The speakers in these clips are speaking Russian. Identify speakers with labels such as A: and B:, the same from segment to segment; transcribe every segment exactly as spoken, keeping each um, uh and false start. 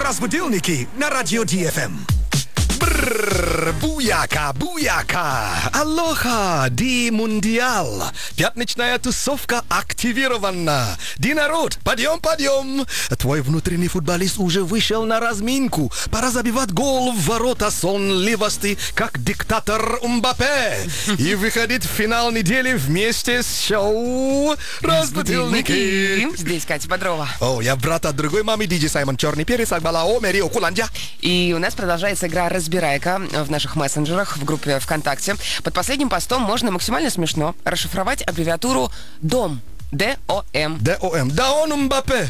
A: Разбудилники на радио Ди Эф Эм. Бррр, буяка, буяка. Алоха, Ди Мундиал. Пятничная тусовка активирована. Ди народ, подъем, подъем. Твой внутренний футболист уже вышел на разминку. Пора забивать гол в ворота сонливости, как диктатор Мбаппе. И выходить в финал недели вместе с шоу Разбудилники.
B: Здесь Катя Бодрова.
A: О, я брат от другой мамы, Диджей Саймон Черный Перец, Акбалао, Мерио Куландя.
B: И у нас продолжается игра «Разбирайка» в наших мессенджерах, в группе ВКонтакте. Под последним постом можно максимально смешно расшифровать аббревиатуру «ДОМ». Д О М.
A: Д О М. Да он Мбаппе.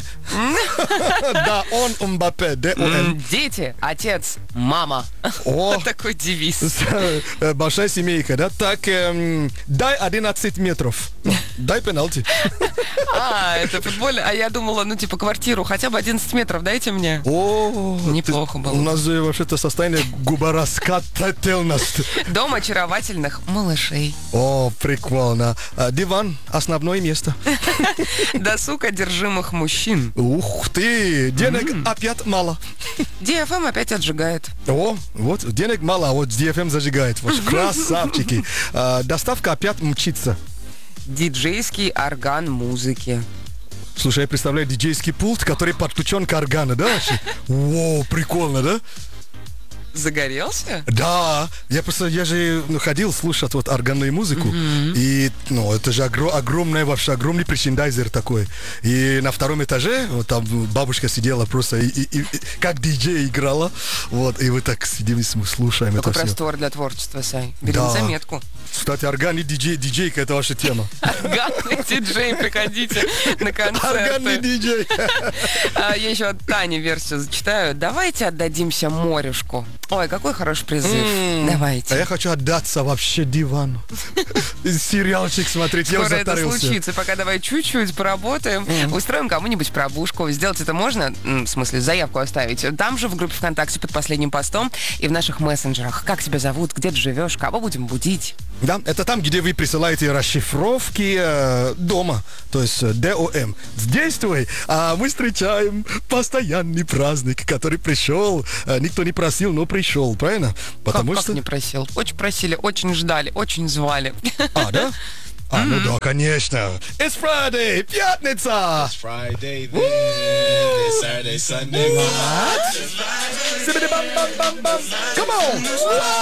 A: Да он Мбаппе. Д О М.
B: Дети, отец, мама.
A: О.
B: Такой девиз.
A: Большая семейка, да? Так, эм, дай одиннадцать метров. Дай пенальти.
B: А, это футбольно. А я думала, ну, типа, квартиру, хотя бы одиннадцать метров дайте мне.
A: О,
B: неплохо было.
A: У нас же вообще-то состояние губораскательности.
B: Дом очаровательных малышей.
A: О, прикольно. Диван, основное место.
B: Досуг одержимых мужчин.
A: Ух ты, денег mm. опять мало.
B: Ди Эф Эм опять отжигает.
A: О, вот, денег мало, а вот Ди Эф Эм зажигает. Вот, красавчики. А, доставка опять мчится.
B: Диджейский орган музыки.
A: Слушай, я представляю диджейский пульт, который подключен к органу, да? Воу, прикольно, да?
B: Загорелся?
A: Да, я просто, я же ну, ходил слушать вот органную музыку, mm-hmm. и, ну, это же огр- огромный, вообще огромный причиндайзер такой, и на втором этаже, вот там бабушка сидела просто, и, и, и, как диджей играла, вот, и мы так сидим и слушаем
B: Какой
A: это все.
B: простор для творчества, Сай, бери на
A: да.
B: заметку.
A: Кстати, органный диджей, диджейка, это ваша тема.
B: Органный диджей, приходите на концерты.
A: Органный диджей.
B: Я еще от Тани версию зачитаю. Давайте отдадимся морюшку. Ой, какой хороший призыв. Mm. Давайте.
A: А я хочу отдаться вообще дивану. Сериалчик смотреть, я уже затарился.
B: Это случится. Пока давай чуть-чуть поработаем. Mm. Устроим кому-нибудь пробушку. Сделать это можно, в смысле, заявку оставить. Там же в группе ВКонтакте под последним постом и в наших мессенджерах. Как тебя зовут, где ты живешь, кого будем будить.
A: Да, это там, где вы присылаете расшифровки э, дома, то есть э, Д О М. Действуй, а мы встречаем постоянный праздник, который пришел, э, никто не просил, но пришел, правильно? Потому
B: как,
A: что...
B: как не просил? Очень просили, очень ждали, очень звали.
A: А, да? А, mm-hmm. ну да, конечно. It's Friday, пятница!
C: It's Friday, then it's Saturday, Sunday. What?
A: Come on!